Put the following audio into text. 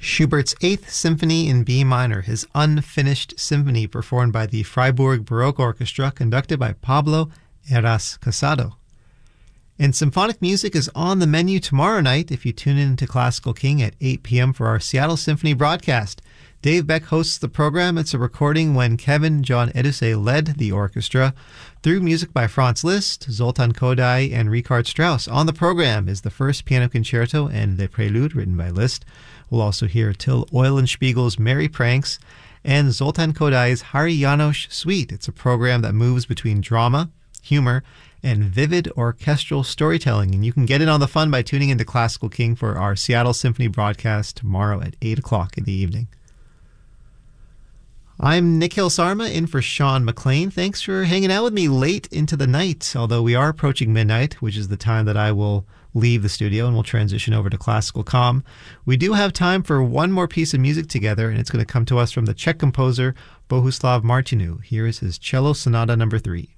Schubert's Eighth Symphony in B minor, his unfinished symphony performed by the Freiburg Baroque Orchestra, conducted by Pablo Heras Casado. And symphonic music is on the menu tomorrow night if you tune in to Classical King at 8 p.m. for our Seattle Symphony broadcast. Dave Beck hosts the program. It's a recording when Kevin John Edusei led the orchestra through music by Franz Liszt, Zoltan Kodály, and Richard Strauss. On the program is the first piano concerto and the prelude written by Liszt. We'll also hear Till Eulenspiegel's Merry Pranks and Zoltan Kodály's Hari János Suite. It's a program that moves between drama, humor, and vivid orchestral storytelling. And you can get in on the fun by tuning into Classical King for our Seattle Symphony broadcast tomorrow at 8 o'clock in the evening. I'm Nikhil Sarma in for Sean McLean. Thanks for hanging out with me late into the night, although we are approaching midnight, which is the time that I will leave the studio and we'll transition over to Classical Calm. We do have time for one more piece of music together, and it's going to come to us from the Czech composer Bohuslav Martinu. Here is his Cello Sonata No. 3.